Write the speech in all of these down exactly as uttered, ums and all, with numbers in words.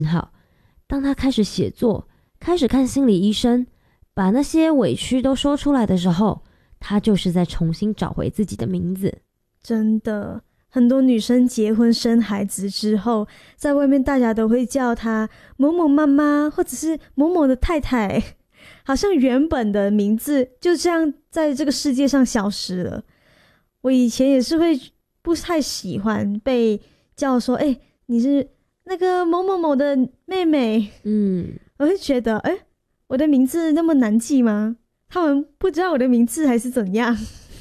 好，当他开始写作，开始看心理医生，把那些委屈都说出来的时候，他就是在重新找回自己的名字。 真的，很多女生结婚生孩子之后，在外面大家都会叫她某某妈妈，或者是某某的太太，好像原本的名字就这样在这个世界上消失了。我以前也是会不太喜欢被叫说，哎、欸，你是那个某某某的妹妹。 嗯， 我会觉得，哎、欸，我的名字那么难记吗？他们不知道我的名字还是怎样？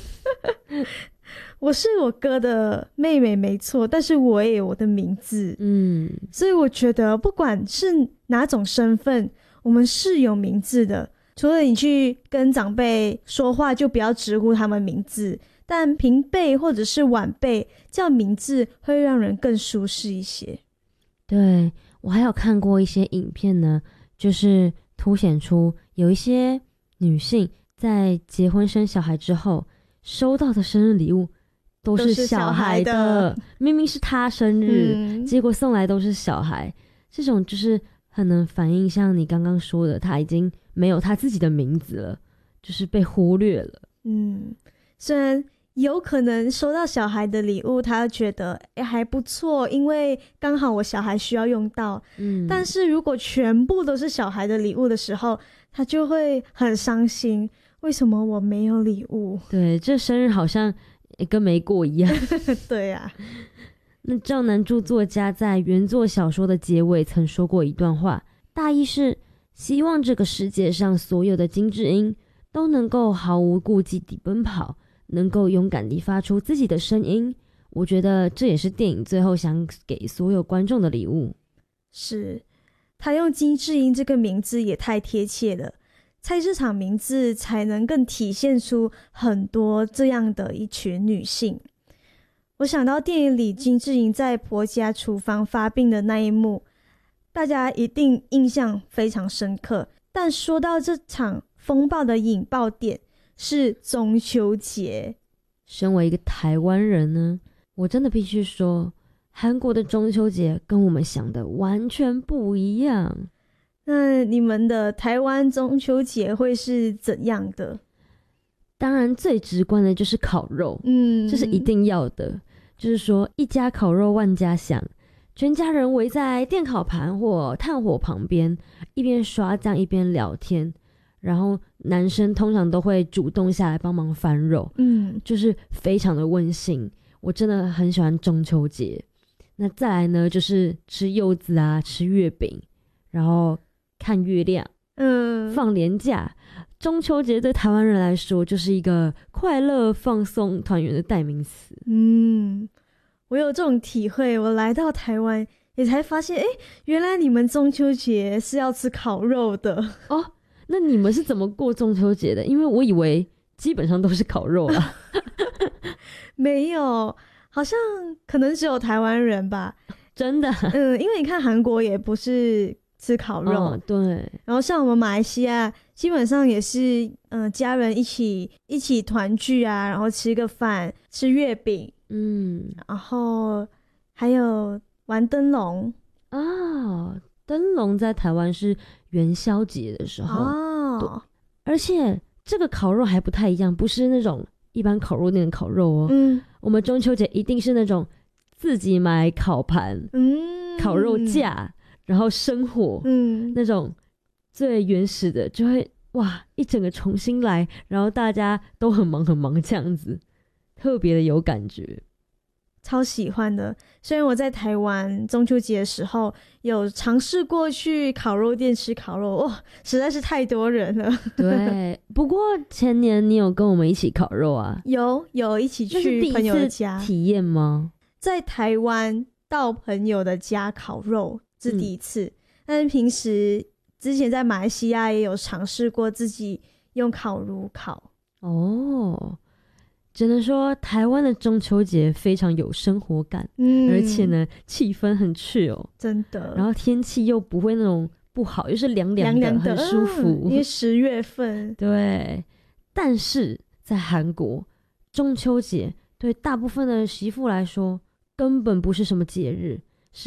我是我哥的妹妹没错，但是我也有我的名字。 嗯， 所以我觉得不管是哪种身份，我们是有名字的。除了你去跟长辈说话就不要直呼他们名字，但平辈或者是晚辈叫名字会让人更舒适一些。 对，我还有看过一些影片呢，就是凸显出有一些女性在结婚生小孩之后收到的生日礼物都是小孩的， 都是小孩的明明是他生日、 嗯、 结果送来都是小孩。这种就是很能反映像你刚刚说的，他已经没有他自己的名字了，就是被忽略了。 嗯，虽然有可能收到小孩的礼物他觉得、欸、还不错，因为刚好我小孩需要用到、嗯、但是如果全部都是小孩的礼物的时候，他就会很伤心，为什么我没有礼物？ 对，这生日好像也跟没过一样。 对啊。 那赵南柱作家在原作小说的结尾曾说过一段话，大意是希望这个世界上所有的金智英都能够毫无顾忌地奔跑，能够勇敢地发出自己的声音。我觉得这也是电影最后想给所有观众的礼物。 是，他用金智英这个名字也太贴切了，菜市场名字才能更体现出很多这样的一群女性。我想到电影里金智英在婆家厨房发病的那一幕，大家一定印象非常深刻。但说到这场风暴的引爆点是中秋节， 身为一个台湾人呢，我真的必须说，韩国的中秋节跟我们想的完全不一样。 那你们的台湾中秋节会是怎样的？ 当然最直观的就是烤肉， 嗯， 这是一定要的。就是说一家烤肉万家香，全家人围在电烤盘或炭火旁边，一边刷酱一边聊天，然后男生通常都会主动下来帮忙翻肉， 嗯， 就是非常的温馨。我真的很喜欢中秋节。那再来呢，就是吃柚子啊，吃月饼，然后看月亮， 嗯， 放连假。中秋节对台湾人来说就是一个快乐、放松、团圆的代名词。 嗯，我有这种体会，我来到台湾也才发现，哎，原来你们中秋节是要吃烤肉的哦。那你们是怎么过中秋节的？因为我以为基本上都是烤肉啦。 没有，好像可能只有台湾人吧。 真的？ 嗯，因为你看韩国也不是吃烤肉、 哦、对。 然后像我们马来西亚基本上也是嗯、呃，家人一起一起团聚啊，然后吃个饭，吃月饼， 嗯， 然后还有玩灯笼啊。灯笼在台湾是元宵节的时候哦， 而且这个烤肉还不太一样，不是那种一般烤肉店的烤肉哦。 嗯， 我们中秋节一定是那种自己买烤盘， 嗯， 烤肉架，然后生火， 嗯， 那种最原始的，就会哇一整个重新来，然后大家都很忙很忙这样子，特别的有感觉， 超喜欢的。虽然我在台湾中秋节的时候有尝试过去烤肉店吃烤肉，哇，实在是太多人了。 对，不过前年你有跟我们一起烤肉啊？ 有有一起去朋友的家。 那是第一次体验吗？ 在台湾到朋友的家烤肉是第一次、嗯、但是平时之前在马来西亚也有尝试过自己用烤炉烤。 哦，只能说台湾的中秋节非常有生活感、嗯、而且呢气氛很 chill， 真的， 然后天气又不会那种不好，又是凉凉的，很舒服、 嗯、因为十月份。 对，但是在韩国中秋节对大部分的媳妇来说根本不是什么节日，是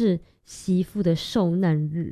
媳妇的受难日。